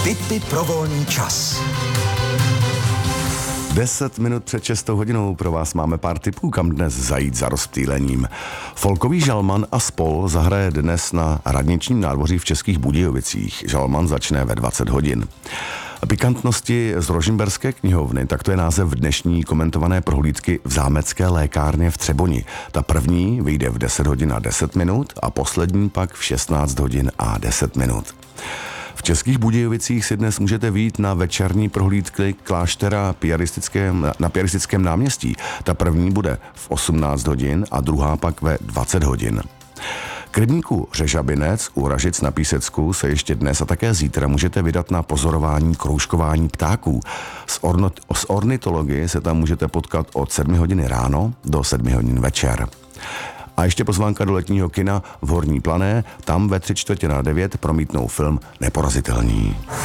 Tipy pro volný čas. 10 minut před 6 hodinou pro vás máme pár tipů, kam dnes zajít za rozptýlením. Folkový žalman a spol zahraje dnes na radničním nádvoří v Českých Budějovicích. Žalman začne ve 20 hodin. Pikantnosti z Rožmberské knihovny, tak to je název dnešní komentované prohlídky v zámecké lékárně v Třeboni. Ta první vyjde v 10 hodin a 10 minut a poslední pak v 16 hodin a 10 minut. V Českých Budějovicích si dnes můžete vyjít na večerní prohlídky kláštera na Piaristickém náměstí. Ta první bude v 18 hodin a druhá pak ve 20 hodin. K rybníku Řežabinec u Ražic na Písecku se ještě dnes a také zítra můžete vydat na pozorování kroužkování ptáků. S ornitology se tam můžete potkat od 7 hodiny ráno do 7 hodin večer. A ještě pozvánka do letního kina v Horní Plané, tam ve 8:45 promítnou film Neporazitelní.